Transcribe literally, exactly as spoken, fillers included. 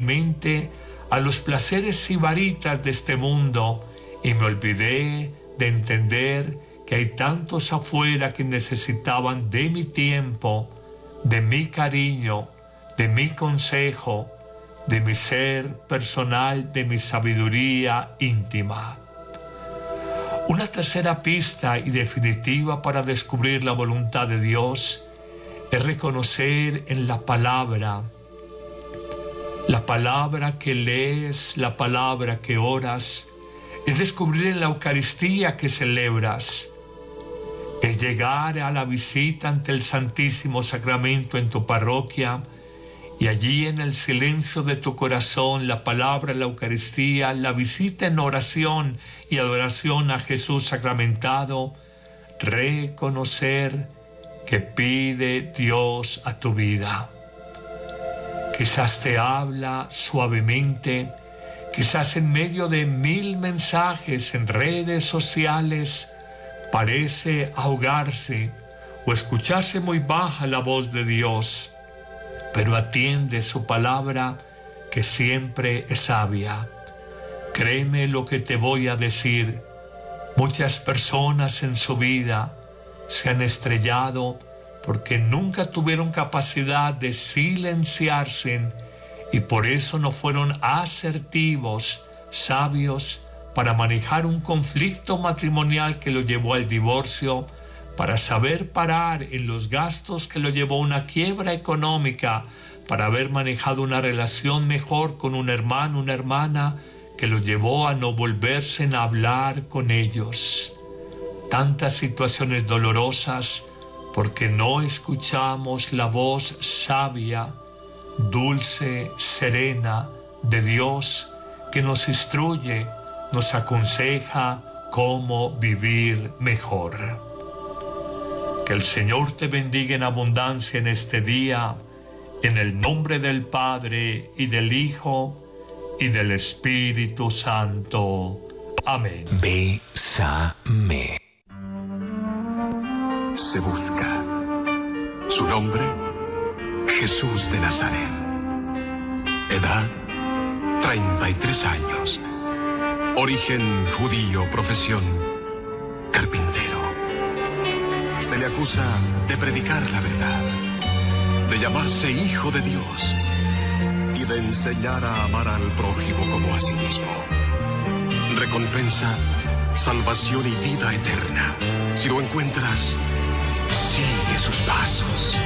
fácilmente a los placeres sibaritas de este mundo y me olvidé de entender que hay tantos afuera que necesitaban de mi tiempo, de mi cariño, de mi consejo, de mi ser personal, de mi sabiduría íntima. Una tercera pista y definitiva para descubrir la voluntad de Dios es reconocer en la palabra, la palabra que lees, la palabra que oras, es descubrir en la Eucaristía que celebras, es llegar a la visita ante el Santísimo Sacramento en tu parroquia y allí en el silencio de tu corazón, la palabra, la Eucaristía, la visita en oración y adoración a Jesús sacramentado, reconocer que pide Dios a tu vida. Quizás te habla suavemente, quizás en medio de mil mensajes en redes sociales parece ahogarse o escucharse muy baja la voz de Dios, pero atiende su palabra que siempre es sabia. Créeme lo que te voy a decir. Muchas personas en su vida se han estrellado porque nunca tuvieron capacidad de silenciarse y por eso no fueron asertivos, sabios, para manejar un conflicto matrimonial que lo llevó al divorcio, para saber parar en los gastos que lo llevó a una quiebra económica, para haber manejado una relación mejor con un hermano, una hermana, que lo llevó a no volverse a hablar con ellos. Tantas situaciones dolorosas porque no escuchamos la voz sabia, dulce, serena de Dios que nos instruye, nos aconseja cómo vivir mejor. Que el Señor te bendiga en abundancia en este día, en el nombre del Padre y del Hijo y del Espíritu Santo. Amén. Bésame. Se busca. Su nombre, Jesús de Nazaret. Edad, treinta y tres años. Origen judío, profesión, carpintero. Se le acusa de predicar la verdad, de llamarse hijo de Dios y de enseñar a amar al prójimo como a sí mismo. Recompensa, salvación y vida eterna. Si lo encuentras, sigue sus pasos.